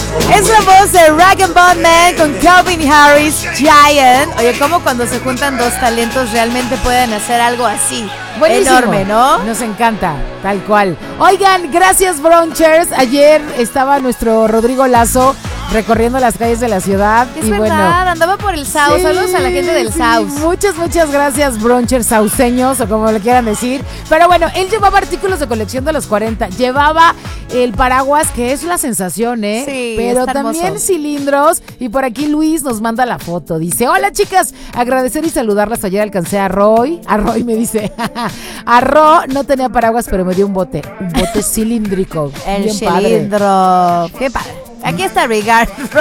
Es la voz de Rag and Bone Man con Calvin Harris, Giant. Oye, como cuando se juntan dos talentos realmente pueden hacer algo así. Buenísimo. Enorme, ¿no? Nos encanta, tal cual. Oigan, gracias, Bronchers. Ayer estaba nuestro Rodrigo Lazo recorriendo las calles de la ciudad. Es y verdad, bueno, andaba por el South. sí, Saludos a la gente del sí, South. muchas gracias, Bronchers sauceños o como le quieran decir. Pero bueno, él llevaba artículos de colección de los 40. Llevaba el paraguas, que es la sensación, ¿eh? Sí, pero está también hermoso. cilindros. Y por aquí Luis nos manda la foto. Dice, hola chicas, agradecer y saludarlas. Ayer alcancé a Roy. A Roy me dice, a Ro no tenía paraguas, pero me dio un bote cilíndrico. El Bien padre. cilindro. Qué padre. Aquí está Rigar.